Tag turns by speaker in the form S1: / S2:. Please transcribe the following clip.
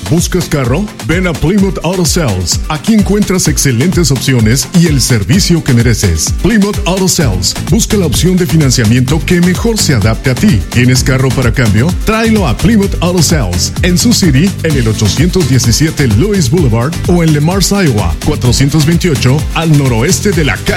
S1: ¿Buscas carro? Ven a Plymouth Auto Sales. Aquí encuentras excelentes opciones y el servicio que mereces. Plymouth Auto Sales. Busca la opción de financiamiento que mejor se adapte a ti. ¿Tienes carro para cambio? Tráelo a Plymouth Auto Sales en Sioux City, en el 817 Lewis Boulevard o en Le Mars, Iowa, 428 al noroeste de la calle